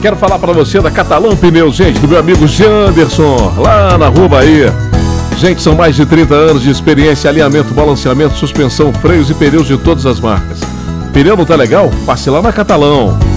Quero falar para você da Catalão Pneus, gente, do meu amigo Janderson, lá na Rua Bahia. Gente, são mais de 30 anos de experiência, alinhamento, balanceamento, suspensão, freios e pneus de todas as marcas. Pneu não tá legal? Passe lá na Catalão.